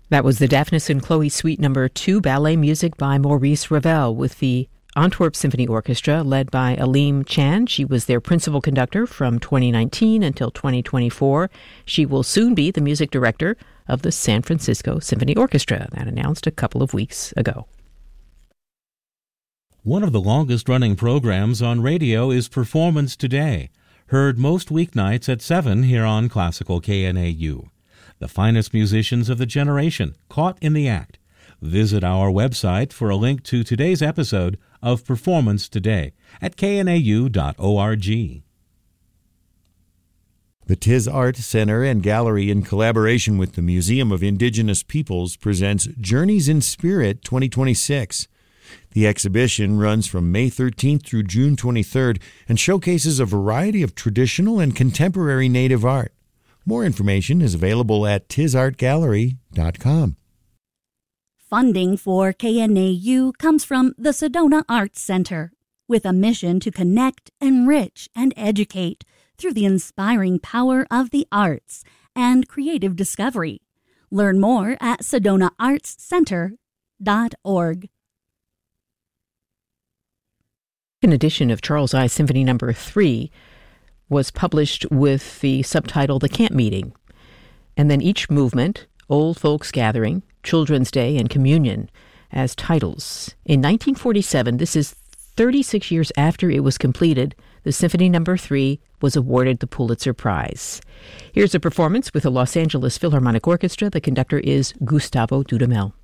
That was the Daphnis and Chloe Suite No. 2, ballet music by Maurice Ravel with the Antwerp Symphony Orchestra, led by Aleem Chan. She was their principal conductor from 2019 until 2024. She will soon be the music director of the San Francisco Symphony Orchestra. That announced a couple of weeks ago. One of the longest-running programs on radio is Performance Today, heard most weeknights at 7 here on Classical KNAU. The finest musicians of the generation caught in the act. Visit our website for a link to today's episode of Performance Today at knau.org. The Tiz Art Center and Gallery, in collaboration with the Museum of Indigenous Peoples, presents Journeys in Spirit 2026. The exhibition runs from May 13th through June 23rd and showcases a variety of traditional and contemporary Native art. More information is available at tizartgallery.com. Funding for KNAU comes from the Sedona Arts Center, with a mission to connect, enrich, and educate through the inspiring power of the arts and creative discovery. Learn more at sedonaartscenter.org. An edition of Charles I Symphony No. 3 was published with the subtitle The Camp Meeting, and then each movement, Old Folks Gathering, Children's Day, and Communion, as titles. In 1947, this is 36 years after it was completed, the Symphony No. 3 was awarded the Pulitzer Prize. Here's a performance with the Los Angeles Philharmonic Orchestra. The conductor is Gustavo Dudamel.